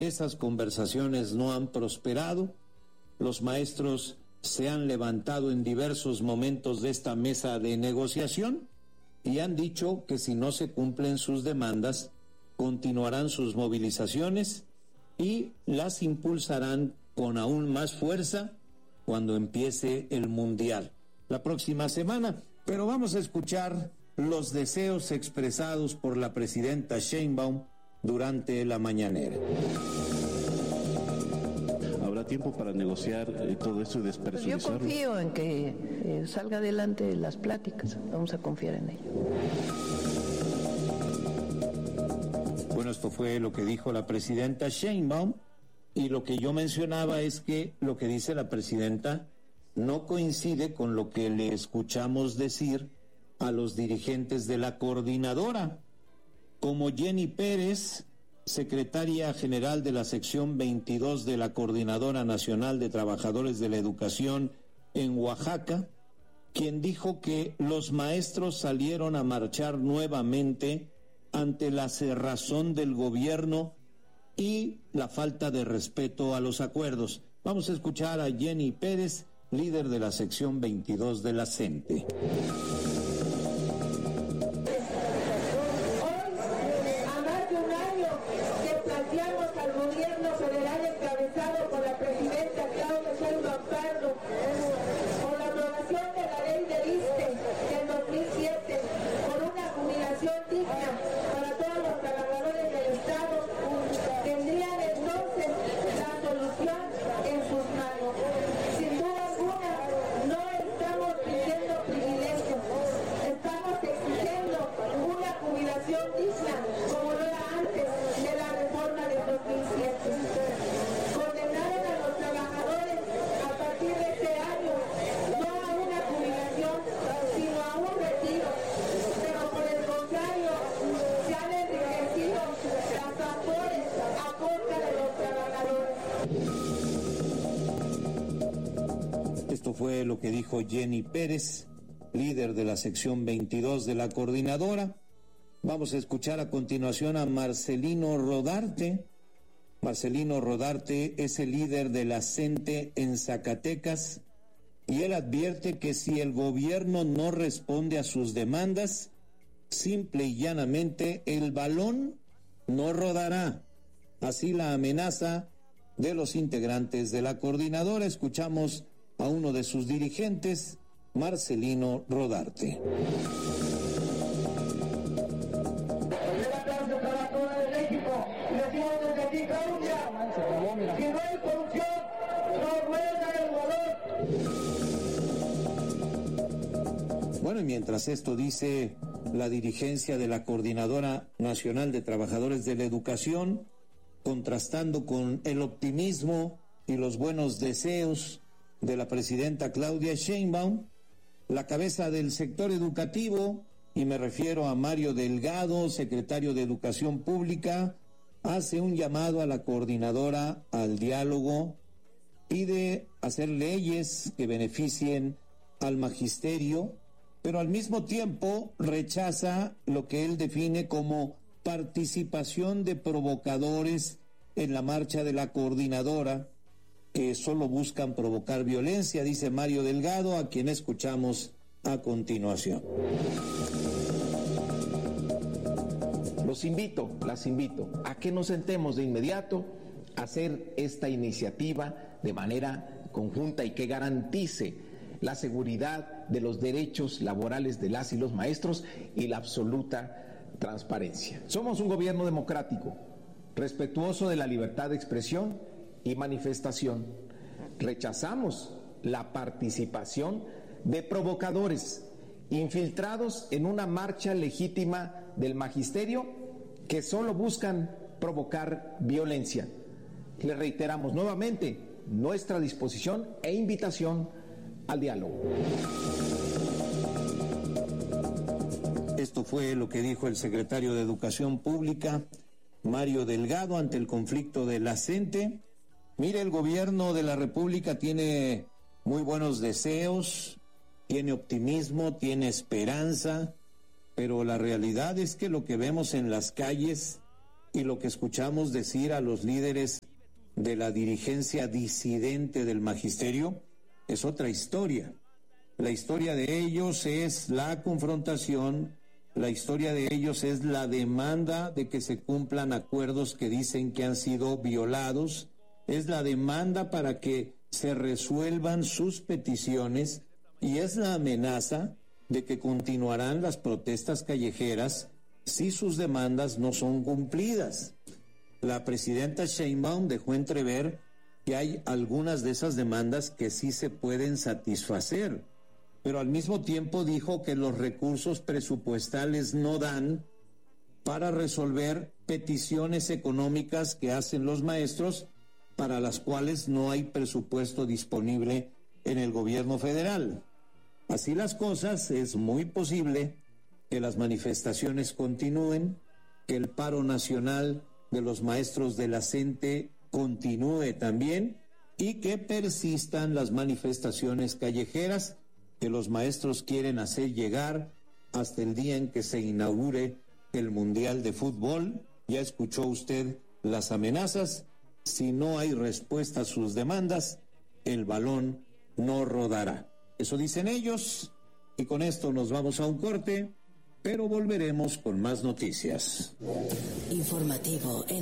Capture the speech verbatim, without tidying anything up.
Esas conversaciones no han prosperado. Los maestros se han levantado en diversos momentos de esta mesa de negociación y han dicho que si no se cumplen sus demandas, continuarán sus movilizaciones y las impulsarán con aún más fuerza cuando empiece el Mundial la próxima semana. Pero vamos a escuchar los deseos expresados por la presidenta Sheinbaum durante la mañanera. ¿Habrá tiempo para negociar eh, todo eso y despresurizarlo? Pues yo confío en que eh, salga adelante las pláticas. Vamos a confiar en ello. Bueno, esto fue lo que dijo la presidenta Sheinbaum, y lo que yo mencionaba es que lo que dice la presidenta no coincide con lo que le escuchamos decir a los dirigentes de la coordinadora, como Jenny Pérez, secretaria general de la sección veintidós de la Coordinadora Nacional de Trabajadores de la Educación en Oaxaca, quien dijo que los maestros salieron a marchar nuevamente ante la cerrazón del gobierno y la falta de respeto a los acuerdos. Vamos a escuchar a Jenny Pérez, líder de la sección veintidós de la CENTE. Esto fue lo que dijo Jenny Pérez, líder de la sección veintidós de la coordinadora. Vamos a escuchar a continuación a Marcelino Rodarte. Marcelino Rodarte es el líder de la CENTE en Zacatecas y él advierte que si el gobierno no responde a sus demandas, simple y llanamente el balón no rodará. Así la amenaza de los integrantes de la coordinadora. Escuchamos a uno de sus dirigentes, Marcelino Rodarte. Bueno, y mientras esto dice la dirigencia de la Coordinadora Nacional de Trabajadores de la Educación, contrastando con el optimismo y los buenos deseos de la presidenta Claudia Sheinbaum, la cabeza del sector educativo, y me refiero a Mario Delgado, secretario de Educación Pública, hace un llamado a la coordinadora al diálogo, pide hacer leyes que beneficien al magisterio, pero al mismo tiempo rechaza lo que él define como participación de provocadores en la marcha de la coordinadora, que solo buscan provocar violencia, dice Mario Delgado, a quien escuchamos a continuación. Los invito, las invito a que nos sentemos de inmediato a hacer esta iniciativa de manera conjunta y que garantice la seguridad de los derechos laborales de las y los maestros y la absoluta transparencia. Somos un gobierno democrático, respetuoso de la libertad de expresión y manifestación. Rechazamos la participación de provocadores infiltrados en una marcha legítima del magisterio que solo buscan provocar violencia. Le reiteramos nuevamente nuestra disposición e invitación al diálogo. Esto fue lo que dijo el secretario de Educación Pública, Mario Delgado, ante el conflicto de la CENTE. Mire, el gobierno de la República tiene muy buenos deseos, tiene optimismo, tiene esperanza, pero la realidad es que lo que vemos en las calles y lo que escuchamos decir a los líderes de la dirigencia disidente del magisterio es otra historia. La historia de ellos es la confrontación, la historia de ellos es la demanda de que se cumplan acuerdos que dicen que han sido violados, es la demanda para que se resuelvan sus peticiones y es la amenaza de que continuarán las protestas callejeras si sus demandas no son cumplidas. La presidenta Sheinbaum dejó entrever que hay algunas de esas demandas que sí se pueden satisfacer, pero al mismo tiempo dijo que los recursos presupuestales no dan para resolver peticiones económicas que hacen los maestros para las cuales no hay presupuesto disponible en el gobierno federal. Así las cosas, es muy posible que las manifestaciones continúen, que el paro nacional de los maestros de la CENTE continúe también y que persistan las manifestaciones callejeras que los maestros quieren hacer llegar hasta el día en que se inaugure el Mundial de Fútbol. Ya escuchó usted las amenazas. Si no hay respuesta a sus demandas, el balón no rodará. Eso dicen ellos, y con esto nos vamos a un corte, pero volveremos con más noticias. Informativo en